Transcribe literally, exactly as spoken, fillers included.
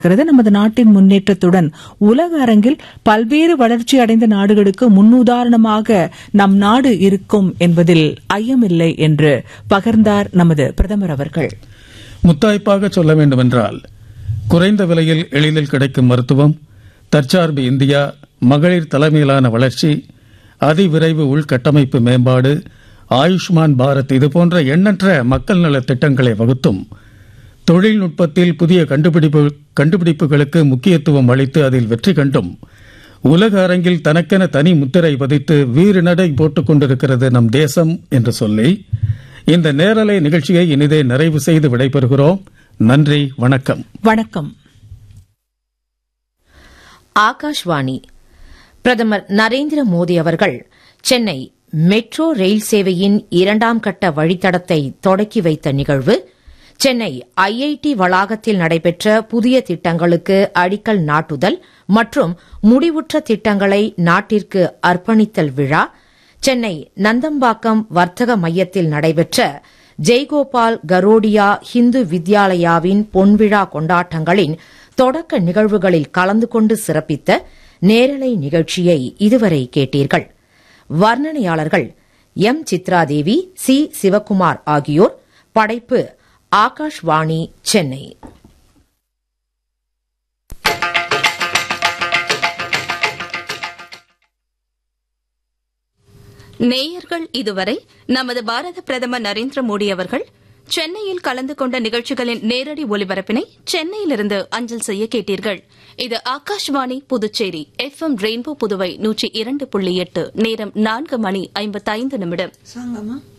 நமது நாட்டின் முன்னேற்றத்துடன் உலக அரங்கில் பல்வேறு வளர்ச்சி அடைந்த நாடுகளுக்கு முன்னுதாரணமாக நம் நாடு இருக்கும் என்பதில் ஐயமில்லை என்று பகிர்ந்தார் நமது பிரதமர் அவர்கள். முத்தாய்ப்பாக சொல்ல வேண்டுமென்றால், குறைந்த விலையில் எளிதில் கிடைக்கும் மருத்துவம், தற்சார்பு இந்தியா, மகளிர் தலைமையிலான வளர்ச்சி, அதிவிரைவு உள்கட்டமைப்பு மேம்பாடு, ஆயுஷ்மான் பாரத் இதுபோன்ற எண்ணற்ற மக்கள் நல திட்டங்களை வகுத்தும் தொழில்நுட்பத்தில் புதிய கண்டுபிடிப்பு கண்டுபிடிப்புகளுக்கு முக்கியத்துவம் அளித்து அதில் வெற்றி கண்டும் உலக அரங்கில் தனக்கென தனி முத்திரை பதித்து வீறு நடை போட்டுக் கொண்டிருக்கிறது நம் தேசம் என்று சொல்லி இந்த நேரலை நிகழ்ச்சியை இனிதே நிறைவு செய்து விடைபெறுகிறோம். நன்றி, வணக்கம். வணக்கம். ஆகாஷ்வாணி. பிரதமர் நரேந்திர மோடி அவர்கள் சென்னை மெட்ரோ ரயில் சேவையின் இரண்டாம் கட்ட வழித்தடத்தை தொடக்கி வைத்த நிகழ்வு, சென்னை ஐஐடி வளாகத்தில் நடைபெற்ற புதிய திட்டங்களுக்கு அடிக்கல் நாட்டுதல் மற்றும் முடிவுற்ற திட்டங்களை நாட்டிற்கு அர்ப்பணித்தல் விழா, சென்னை நந்தம்பாக்கம் வர்த்தக மையத்தில் நடைபெற்ற ஜெய்கோபால் கரோடியா ஹிந்து வித்யாலயாவின் பொன்விழா கொண்டாட்டங்களின் தொடக்க நிகழ்வுகளில் கலந்து கொண்டு சிறப்பித்த நேரலை நிகழ்ச்சியை இதுவரை கேட்டீர்கள். வர்ணனையாளர்கள் எம் சித்ராதேவி, சி சிவக்குமார் ஆகியோர். படைப்பு ஆகாஷ்வாணி, சென்னை. நேயர்கள் இதுவரை நமது பாரத பிரதமர் நரேந்திர மோடி அவர்கள் சென்னையில் கலந்து கொண்ட நிகழ்ச்சிகளின் நேரடி ஒலிபரப்பினை சென்னையிலிருந்து அஞ்சல் செய்ய கேட்டீர்கள். இது Akashvani Puducherry F M rainbow Puduvai நூற்றி இரண்டு புள்ளி எட்டு. நேரம் நான்கு மணி ஐம்பத்தைந்து நிமிடம்.